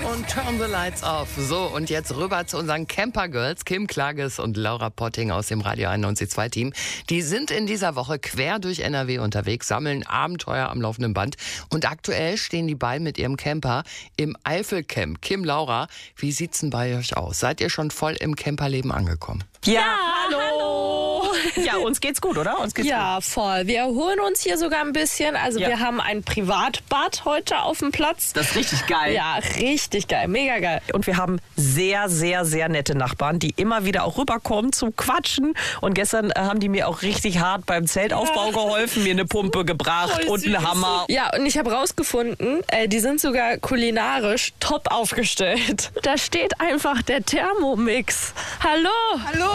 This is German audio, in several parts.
Und Turn the Lights Off. So, und jetzt rüber zu unseren Camper-Girls, Kim Klages und Laura Potting aus dem Radio 91.2 Team. Die sind in dieser Woche quer durch NRW unterwegs, sammeln Abenteuer am laufenden Band. Und aktuell stehen die beiden mit ihrem Camper im Eifelcamp. Kim, Laura, wie sieht's denn bei euch aus? Seid ihr schon voll im Camperleben angekommen? Ja, hallo. Ja, uns geht's gut, oder? Uns geht's Ja, voll. Wir erholen uns hier sogar ein bisschen. Also wir haben ein Privatbad heute auf dem Platz. Das ist richtig geil. Ja, richtig geil. Mega geil. Und wir haben sehr, sehr, sehr nette Nachbarn, die immer wieder auch rüberkommen zum Quatschen. Und gestern haben die mir auch richtig hart beim Zeltaufbau geholfen, mir eine Pumpe gebracht und einen Hammer. Ja, und ich habe rausgefunden, die sind sogar kulinarisch top aufgestellt. Da steht einfach der Thermomix. Hallo. Hallo.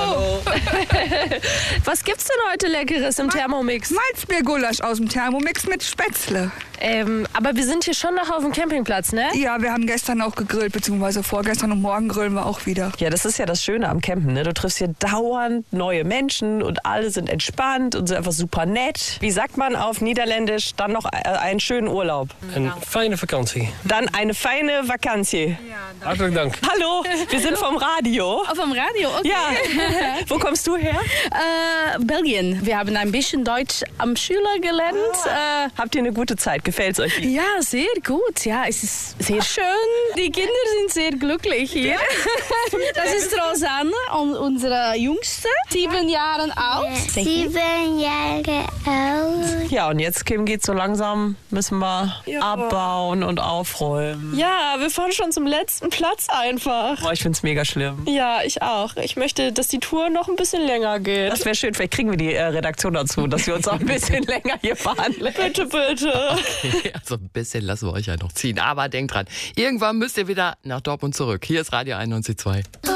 Was gibt's denn heute Leckeres im Thermomix? Malzbiergulasch aus dem Thermomix mit Spätzle. Aber wir sind hier schon noch auf dem Campingplatz, ne? Ja, wir haben gestern auch gegrillt, beziehungsweise vorgestern und morgen grillen wir auch wieder. Ja, das ist ja das Schöne am Campen, ne? Du triffst hier dauernd neue Menschen und alle sind entspannt und sind einfach super nett. Wie sagt man auf Niederländisch dann noch einen schönen Urlaub? Een fijne vakantie. Dann eine feine Vakantie. Hartelijk dank. Hallo, wir sind vom Radio. Vom Radio, okay. Ja, wo kommst du her? Belgien. Wir haben ein bisschen Deutsch am Schüler gelernt. Habt ihr eine gute Zeit? Gefällt's euch? Ja, sehr gut. Ja, es ist sehr schön. Die Kinder sind sehr glücklich hier. Das ist Rosanne, unsere Jüngste, 7 Jahre alt. 7 Jahre alt. Ja, und jetzt, Kim, geht's so langsam, müssen wir abbauen und aufräumen. Ja, wir fahren schon zum letzten Platz einfach. Boah, ich find's mega schlimm. Ja, ich auch. Ich möchte, dass die Tour noch ein bisschen länger geht. Das wäre schön, vielleicht kriegen wir die Redaktion dazu, dass wir uns auch ein bisschen länger hier fahren. Bitte, bitte. Also ein bisschen lassen wir euch ja noch ziehen. Aber denkt dran, irgendwann müsst ihr wieder nach Dortmund zurück. Hier ist Radio 91.2.